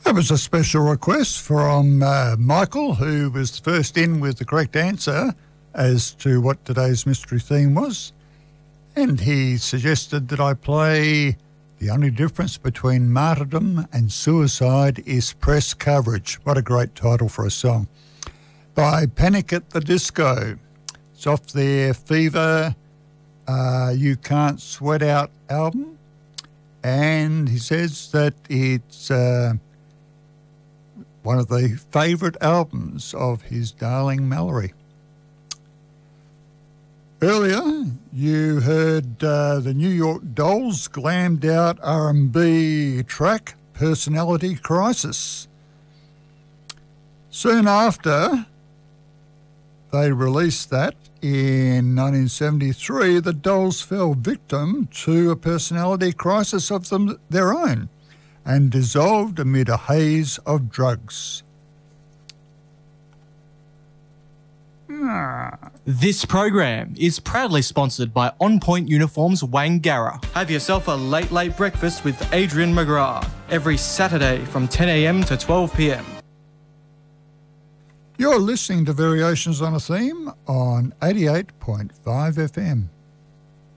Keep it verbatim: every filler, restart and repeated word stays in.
That was a special request from uh, Michael, who was first in with the correct answer as to what today's mystery theme was. And he suggested that I play The Only Difference Between Martyrdom and Suicide is Press Coverage. What a great title for a song. By Panic at the Disco. It's off their Fever uh, You Can't Sweat Out album. And he says that it's uh, one of the favourite albums of his darling Mallory. Earlier, you heard uh, the New York Dolls glammed out R and B track, Personality Crisis. Soon after they released that in nineteen seventy-three, the Dolls fell victim to a personality crisis of them, their own and dissolved amid a haze of drugs. This program is proudly sponsored by On Point Uniforms Wangara. Have yourself a late, late breakfast with Adrian McGrath every Saturday from ten a m to twelve p m. You're listening to Variations on a Theme on eighty-eight point five F M.